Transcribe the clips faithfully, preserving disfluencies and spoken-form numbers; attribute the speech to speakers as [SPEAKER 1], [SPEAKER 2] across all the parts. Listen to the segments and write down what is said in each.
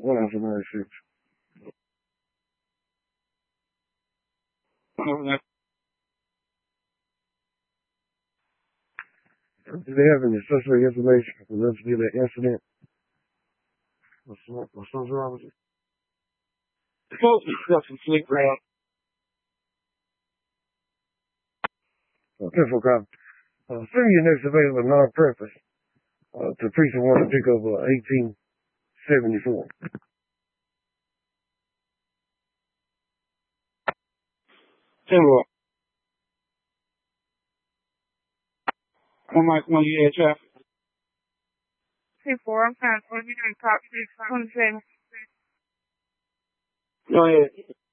[SPEAKER 1] What else am I six? Do they have any suspect information related to that incident? What's, what's wrong with it? Supposed to got some sleep around. Okay, for cop. Uh, send me your next available non-preference uh, to precinct one to pick up uh, eighteen seventy-four. Timber. One mic, one year traffic.
[SPEAKER 2] Two four, I'm trying to put you in top six, twenty-seven.
[SPEAKER 1] Go ahead.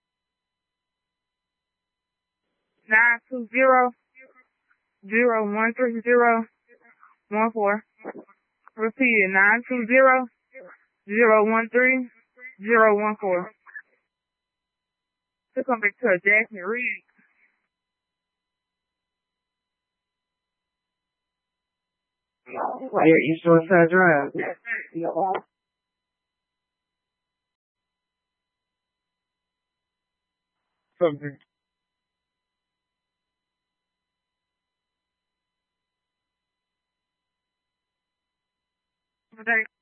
[SPEAKER 2] Nine two zero zero one three zero one four. Repeat it, nine two zero zero one three zero one four. To come back to a Jackson Reed.
[SPEAKER 1] Why are you Suicide Drive? Something.
[SPEAKER 2] Today.